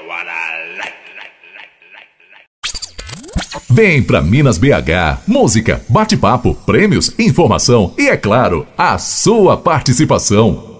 Vem pra Minas BH, música, bate-papo, prêmios, informação e, é claro, a sua participação.